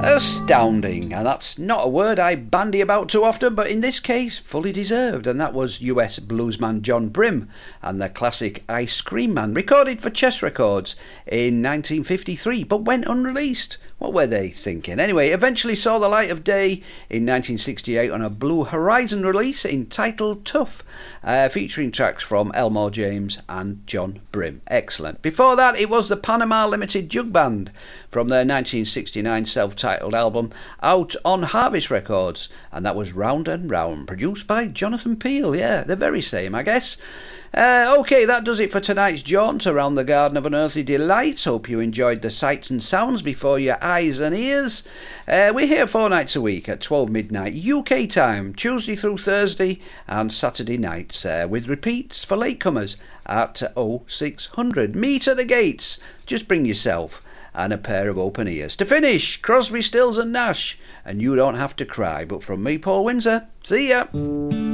Astounding, and that's not a word I bandy about too often, but in this case, fully deserved, and that was US bluesman John Brim and the classic Ice Cream Man, recorded for Chess Records in 1953, but went unreleased. What were they thinking? Anyway, eventually saw the light of day in 1968 on a Blue Horizon release entitled Tough, featuring tracks from Elmore James and John Brim. Excellent. Before that, it was the Panama Limited Jug Band from their 1969 self-titled album out on Harvest Records, and that was Round and Round, produced by Jonathan Peel. Yeah, the very same, I guess. OK, that does it for tonight's jaunt around the Garden of Unearthly Delights. Hope you enjoyed the sights and sounds before your eyes and ears. We're here 4 nights a week at 12 midnight UK time, Tuesday through Thursday and Saturday nights, with repeats for latecomers at 0600. Meet at the gates. Just bring yourself and a pair of open ears. To finish, Crosby, Stills and Nash, and You Don't Have to Cry. But from me, Paul Windsor, see ya.